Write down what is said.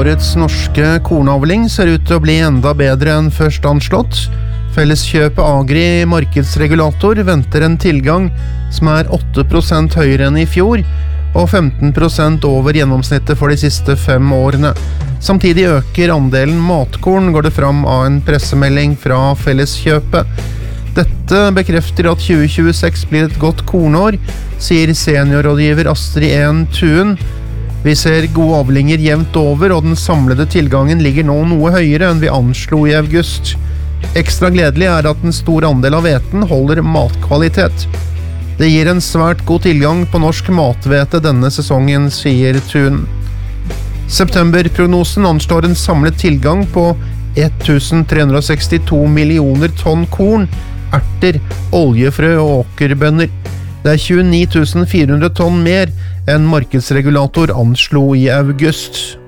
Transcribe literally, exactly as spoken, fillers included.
Årets norske kornavling ser ut til å bli enda bedre enn først anslått. Felleskjøpet Agri markedsregulator venter en tilgang som er åtte prosent høyere enn i fjor, og femten prosent over gjennomsnittet for de siste fem årene. Samtidig øker andelen matkorn, går det fram av en pressemelding fra Felleskjøpet. Dette bekrefter at tjue tjueseks blir et godt kornår, sier seniorrådgiver Astrid En Tuen. Vi ser gode avlinger jevnt over, og den samlede tilgangen ligger nå noe høyere enn vi anslo i august. Ekstra gledelig er at en stor andel av hveten holder matkvalitet. Det gir en svært god tilgang på norsk mathvete denne sesongen, sier Tuen. Septemberprognosen anslår en samlet tilgang på tusen tre hundre sekstito millioner tonn korn, erter, oljefrø og åkerbønner. Det er tjueni tusen fire hundre tonn mer enn markedsregulator anslo i august.